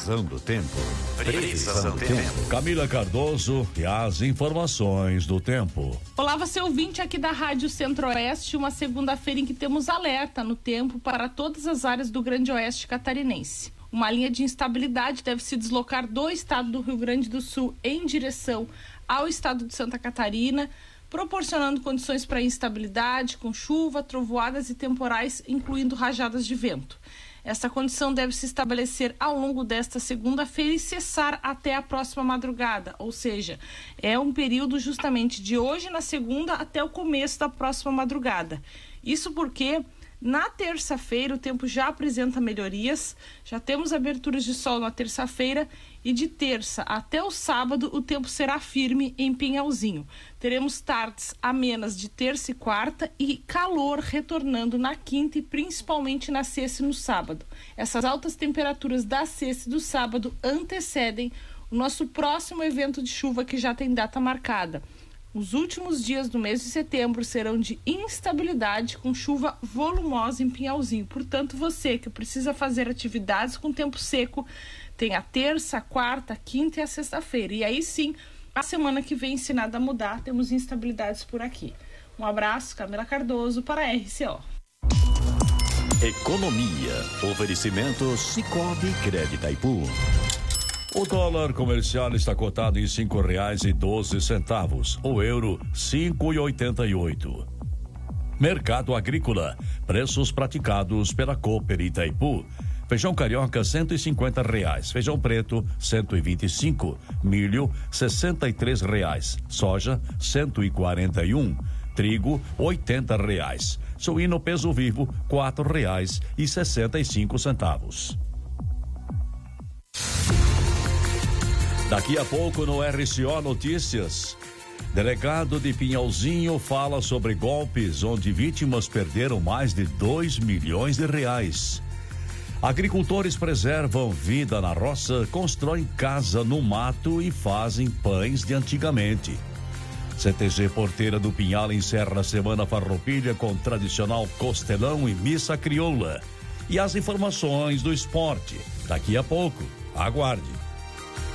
Previsão do tempo. Previsão do tempo. Camila Cardoso e as informações do tempo. Olá, você ouvinte aqui da Rádio Centro-Oeste, uma segunda-feira em que temos alerta no tempo para todas as áreas do Grande Oeste catarinense. Uma linha de instabilidade deve se deslocar do estado do Rio Grande do Sul em direção ao estado de Santa Catarina, proporcionando condições para instabilidade, com chuva, trovoadas e temporais, incluindo rajadas de vento. Esta condição deve se estabelecer ao longo desta segunda-feira e cessar até a próxima madrugada, ou seja, é um período justamente de hoje na segunda até o começo da próxima madrugada. Isso porque na terça-feira o tempo já apresenta melhorias, já temos aberturas de sol na terça-feira e de terça até o sábado o tempo será firme em Pinhalzinho. Teremos tardes amenas de terça e quarta e calor retornando na quinta e principalmente na sexta e no sábado. Essas altas temperaturas da sexta e do sábado antecedem o nosso próximo evento de chuva que já tem data marcada. Os últimos dias do mês de setembro serão de instabilidade com chuva volumosa em Pinhalzinho. Portanto, você que precisa fazer atividades com tempo seco, tem a terça, a quarta, a quinta e a sexta-feira. E aí sim, a semana que vem, se nada mudar, temos instabilidades por aqui. Um abraço, Camila Cardoso para a RCO. Economia. Oferecimento Sicoob Crédito Itaipu. O dólar comercial está cotado em R$5,12, o euro R$5,88. Mercado agrícola, preços praticados pela Cooper Itaipu. Feijão carioca R$150, feijão preto R$125, milho R$63, soja R$141, trigo R$80, suíno peso vivo R$4,65. Daqui a pouco no RCO Notícias, delegado de Pinhalzinho fala sobre golpes onde vítimas perderam mais de R$2 milhões. Agricultores preservam vida na roça, constroem casa no mato e fazem pães de antigamente. CTG Porteira do Pinhal encerra a Semana Farroupilha com tradicional costelão e missa crioula. E as informações do esporte, daqui a pouco. Aguarde.